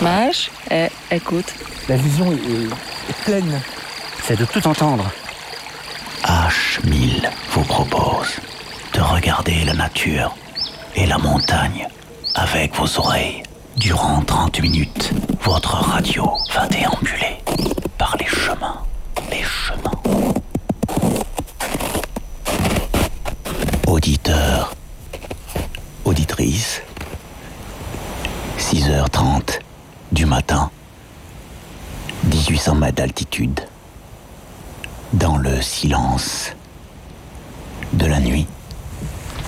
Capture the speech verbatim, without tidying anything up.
Mage, eh, écoute. La vision est, est, est pleine. C'est de tout entendre. H mille vous propose de regarder la nature et la montagne avec vos oreilles. Durant trente minutes, votre radio va déambuler par les chemins, les chemins. Auditeurs, auditrices, six heures trente du matin, dix-huit cents mètres d'altitude, dans le silence de la nuit.